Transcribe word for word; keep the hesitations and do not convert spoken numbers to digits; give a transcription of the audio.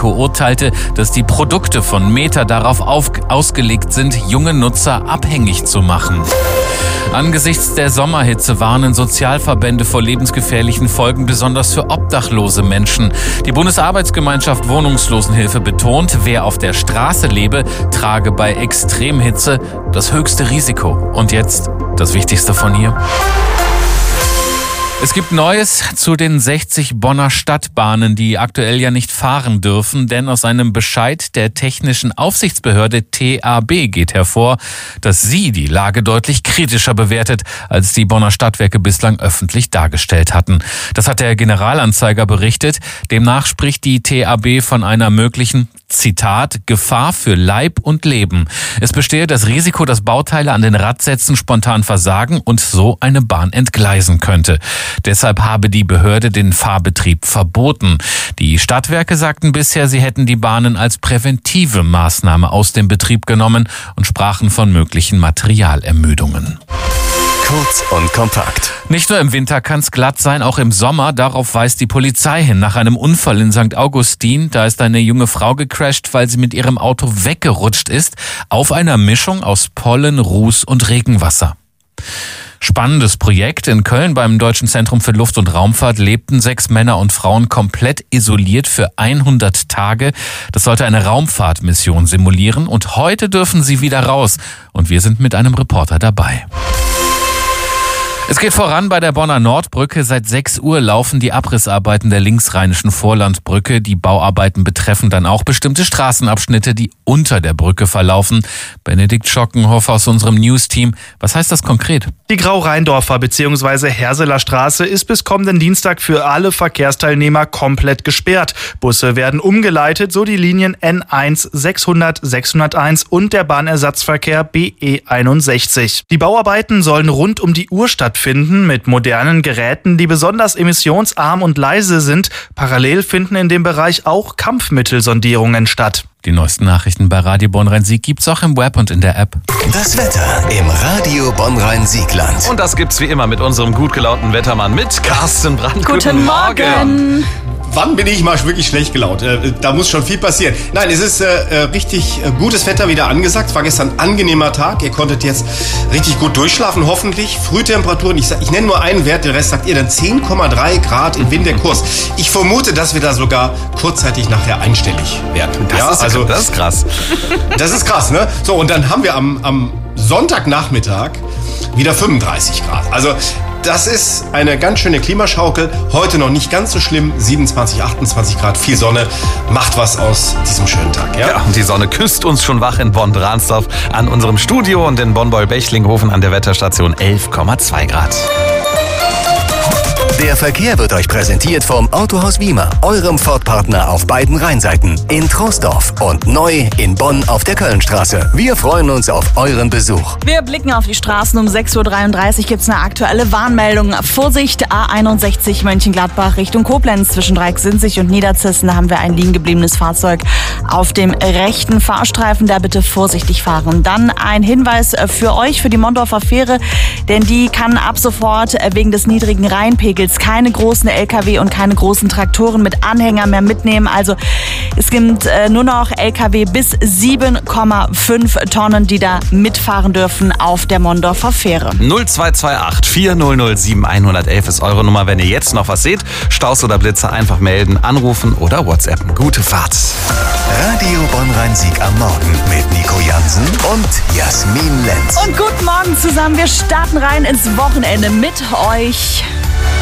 Risiko urteilte, dass die Produkte von Meta darauf auf, ausgelegt sind, junge Nutzer abhängig zu machen. Angesichts der Sommerhitze warnen Sozialverbände vor lebensgefährlichen Folgen, besonders für obdachlose Menschen. Die Bundesarbeitsgemeinschaft Wohnungslosenhilfe betont, wer auf der Straße lebe, trage bei Extremhitze das höchste Risiko. Und jetzt das Wichtigste von hier. Es gibt Neues zu den sechzig Bonner Stadtbahnen, die aktuell ja nicht fahren dürfen, denn aus einem Bescheid der Technischen Aufsichtsbehörde T A B geht hervor, dass sie die Lage deutlich kritischer bewertet, als die Bonner Stadtwerke bislang öffentlich dargestellt hatten. Das hat der Generalanzeiger berichtet. Demnach spricht die T A B von einer möglichen, Zitat, Gefahr für Leib und Leben. Es bestehe das Risiko, dass Bauteile an den Radsätzen spontan versagen und so eine Bahn entgleisen könnte. Deshalb habe die Behörde den Fahrbetrieb verboten. Die Stadtwerke sagten bisher, sie hätten die Bahnen als präventive Maßnahme aus dem Betrieb genommen und sprachen von möglichen Materialermüdungen. Kurz und kompakt. Nicht nur im Winter kann es glatt sein, auch im Sommer. Darauf weist die Polizei hin. Nach einem Unfall in Sankt Augustin, da ist eine junge Frau gecrasht, weil sie mit ihrem Auto weggerutscht ist, auf einer Mischung aus Pollen, Ruß und Regenwasser. Spannendes Projekt. In Köln beim Deutschen Zentrum für Luft- und Raumfahrt lebten sechs Männer und Frauen komplett isoliert für hundert Tage. Das sollte eine Raumfahrtmission simulieren und heute dürfen sie wieder raus. Und wir sind mit einem Reporter dabei. Es geht voran bei der Bonner Nordbrücke. Seit sechs Uhr laufen die Abrissarbeiten der linksrheinischen Vorlandbrücke. Die Bauarbeiten betreffen dann auch bestimmte Straßenabschnitte, die unter der Brücke verlaufen. Benedikt Schockenhoff aus unserem News-Team. Was heißt das konkret? Die Grau-Rheindorfer bzw. Herseler Straße ist bis kommenden Dienstag für alle Verkehrsteilnehmer komplett gesperrt. Busse werden umgeleitet, so die Linien N eins, sechshundert, sechshunderteins und der Bahnersatzverkehr B E einundsechzig. Die Bauarbeiten sollen rund um die Uhr stattfinden. Finden mit modernen Geräten, die besonders emissionsarm und leise sind. Parallel finden in dem Bereich auch Kampfmittelsondierungen statt. Die neuesten Nachrichten bei Radio Bonn-Rhein-Sieg gibt's auch im Web und in der App. Das Wetter im Radio Bonn-Rhein-Siegland. Und das gibt's wie immer mit unserem gut gelaunten Wettermann, mit Carsten Brandt. Guten, Guten Morgen. Morgen. Wann bin ich mal wirklich schlecht gelaunt? Äh, da muss schon viel passieren. Nein, es ist äh, richtig äh, gutes Wetter wieder angesagt. Es war gestern ein angenehmer Tag. Ihr konntet jetzt richtig gut durchschlafen, hoffentlich. Frühtemperaturen, ich, ich nenne nur einen Wert, den Rest sagt ihr dann zehn Komma drei Grad in Winterkurs. Ich vermute, dass wir da sogar kurzzeitig nachher einstellig werden. Das, ja, ist, also, das ist krass. Das ist krass, ne? So, und dann haben wir am, am Sonntagnachmittag wieder fünfunddreißig Grad. Also das ist eine ganz schöne Klimaschaukel. Heute noch nicht ganz so schlimm. siebenundzwanzig, achtundzwanzig Grad, viel Sonne. Macht was aus diesem schönen Tag. Ja, ja, und die Sonne küsst uns schon wach in Bonn-Dransdorf an unserem Studio und in Bonn-Beul-Bechlinghofen an der Wetterstation elf Komma zwei Grad. Der Verkehr wird euch präsentiert vom Autohaus Wiemer, eurem Ford-Partner auf beiden Rheinseiten, in Troisdorf und neu in Bonn auf der Kölnstraße. Wir freuen uns auf euren Besuch. Wir blicken auf die Straßen. Um sechs Uhr dreiunddreißig gibt es eine aktuelle Warnmeldung. Vorsicht, A einundsechzig Mönchengladbach Richtung Koblenz. Zwischen Dreiecksinzig und Niederzissen da haben wir ein liegen gebliebenes Fahrzeug auf dem rechten Fahrstreifen. Da bitte vorsichtig fahren. Dann ein Hinweis für euch, für die Mondorfer Fähre, denn die kann ab sofort wegen des niedrigen Rheinpegels keine großen L K W und keine großen Traktoren mit Anhänger mehr mitnehmen. Also es gibt äh, nur noch L K W bis sieben Komma fünf Tonnen, die da mitfahren dürfen auf der Mondorfer Fähre. null zwei zwei acht, vier null null sieben, eins eins eins ist eure Nummer. Wenn ihr jetzt noch was seht, Staus oder Blitze, einfach melden, anrufen oder WhatsAppen. Gute Fahrt. Radio Bonn-Rhein-Sieg am Morgen mit Nico Jansen und Jasmin Lenz. Und guten Morgen zusammen. Wir starten rein ins Wochenende mit euch.